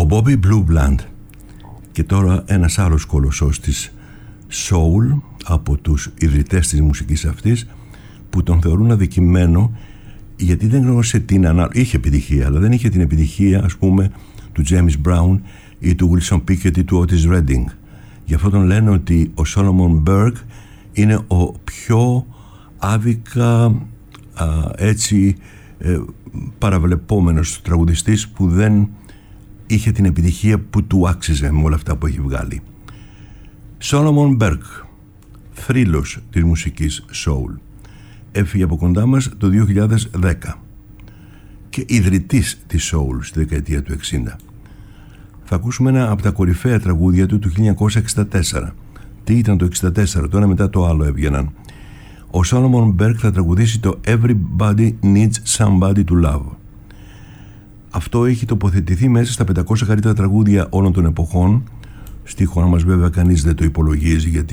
Bobby Blue Bland. Και τώρα ένας άλλος κολοσσός της soul από τους ιδρυτές της μουσικής αυτής, που τον θεωρούν αδικημένο γιατί δεν γνώρισε την είχε επιτυχία, αλλά δεν είχε την επιτυχία, ας πούμε, του James Brown ή του Wilson Pickett ή του Otis Redding. Γι' αυτό τον λένε ότι ο Solomon Burke είναι ο πιο άδικα παραβλεπόμενος τραγουδιστής που δεν είχε την επιτυχία που του άξιζε με όλα αυτά που έχει βγάλει. Solomon Burke, θρύλος της μουσικής soul, έφυγε από κοντά μας το 2010 και ιδρυτής της soul στη δεκαετία του 60. Θα ακούσουμε ένα από τα κορυφαία τραγούδια του 1964. Τι ήταν το 1964, το ένα μετά το άλλο έβγαιναν. Ο Solomon Burke θα τραγουδήσει το Everybody Needs Somebody to Love. Αυτό έχει τοποθετηθεί μέσα στα 500 καλύτερα τραγούδια όλων των εποχών. Στη χώρα μας βέβαια κανείς δεν το υπολογίζει, γιατί